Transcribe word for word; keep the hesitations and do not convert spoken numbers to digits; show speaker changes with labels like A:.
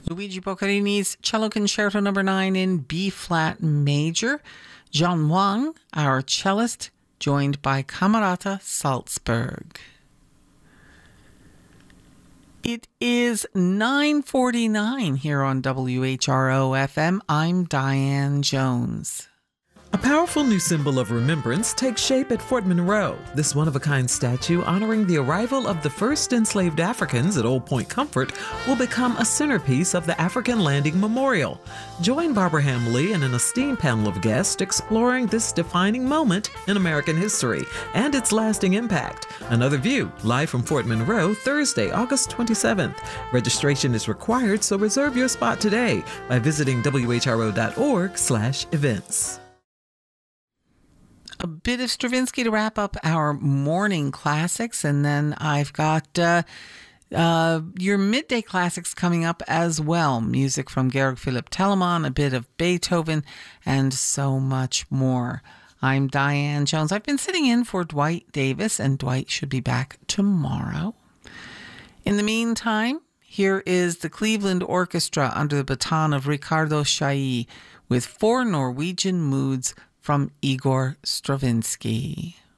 A: Luigi Boccarini's Cello Concerto number nine in B-flat major. John Wang, our cellist, joined by Camerata Salzburg. It is nine forty-nine here on W H R O F M. I'm Diane Jones.
B: A powerful new symbol of remembrance takes shape at Fort Monroe. This one-of-a-kind statue honoring the arrival of the first enslaved Africans at Old Point Comfort will become a centerpiece of the African Landing Memorial. Join Barbara Hamley and an esteemed panel of guests exploring this defining moment in American history and its lasting impact. Another View, live from Fort Monroe, Thursday, August twenty-seventh. Registration is required, so reserve your spot today by visiting W H R O dot org slash events.
A: A bit of Stravinsky to wrap up our morning classics, and then I've got uh, uh, your midday classics coming up as well. Music from Georg Philipp Telemann, a bit of Beethoven, and so much more. I'm Diane Jones. I've been sitting in for Dwight Davis, and Dwight should be back tomorrow. In the meantime, here is the Cleveland Orchestra under the baton of Riccardo Chailly with four Norwegian moods from Igor Stravinsky.